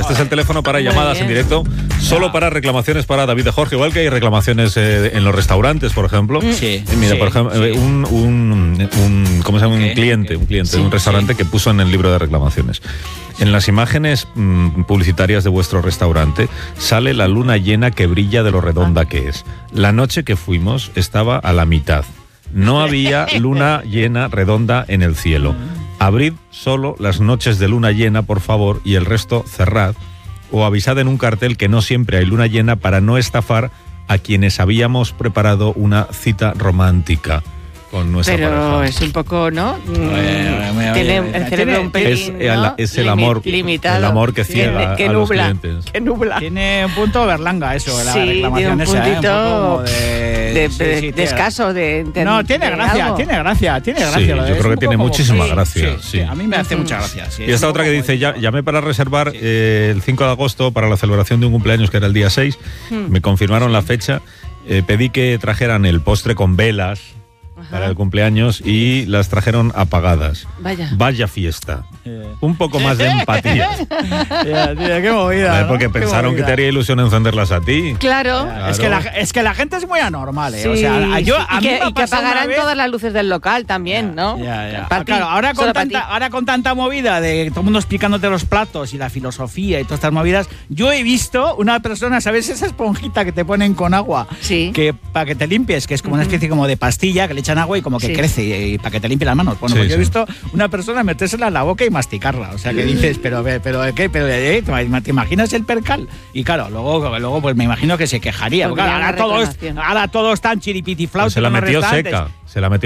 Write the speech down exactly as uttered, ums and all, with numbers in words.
Este es el teléfono para llamadas en directo, solo para reclamaciones para David de Jorge, igual que hay reclamaciones eh, en los restaurantes, por ejemplo. Sí. Eh, mira, sí, por ejemplo, sí. un, un, un, ¿cómo se llama? ¿Qué? Un cliente, un cliente Sí, de un restaurante sí. que puso en el libro de reclamaciones. En las imágenes mmm, publicitarias de vuestro restaurante sale la luna llena que brilla de lo redonda que es. La noche que fuimos estaba a la mitad. No había luna llena redonda en el cielo. Abrid solo las noches de luna llena, por favor, y el resto cerrad. O avisad en un cartel que no siempre hay luna llena para no estafar a quienes habíamos preparado una cita romántica con nuestra Pero pareja. es un poco, ¿no? Oye, oye, Tiene oye, el cerebro un pelín, Es, el, ¿no? es el Limi- amor, limitado. el amor que Que- ciega que a los nubla, clientes. que nubla. Tiene un punto berlanga eso, la Sí, tiene reclamación un esa, ¿eh? puntito Un poco como de... de, sí, de- sí, de tiene- escaso, de, de- No, tiene de gracia, algo. tiene gracia, tiene Sí, gracia. lo de- yo es creo un que tiene poco muchísima como- gracia, Sí, sí. sí, a mí me hace Ujú. mucha gracia. Sí, Y es esta un otra que poco dice, ya, poético. llamé para reservar Sí. eh, el cinco de agosto para la celebración de un cumpleaños que era el día seis, me confirmaron la fecha, eh, pedí que trajeran el postre con velas para el cumpleaños y las trajeron apagadas. Vaya. Vaya fiesta. Eh. Un poco más de empatía. Ya, tío, qué movida. ¿Sabes? ¿no? Porque Qué pensaron que movida. te haría ilusión encenderlas a ti. Claro. Claro. Es que, la, es que la gente es muy anormal, ¿eh? Sí, o sea, yo, sí. a y mí que, me ha y que pasado una apagarán vez- todas las luces del local también, ¿no? Ya, ya. Pa' Ah, ti, claro, ahora con, solo pa' tanta, ti. ahora con tanta movida de todo el mundo explicándote los platos y la filosofía y todas estas movidas, yo he visto una persona, ¿sabes? Esa esponjita que te ponen con agua, Sí. que para que te limpies, que es como una especie como de pastilla que le echan agua y como que Sí. crece y, y para que te limpie las manos. Bueno, Sí, pues yo he sí. visto una persona metérsela en la boca y masticarla. O sea, que dices, pero, pero, ¿qué? Pero, eh, ¿te imaginas el percal? Y claro, luego, luego pues me imagino que se quejaría. Porque, Pondría claro, ahora una todos, reclamación. ahora todos están chiripiti Pues se la metió seca. Se la metió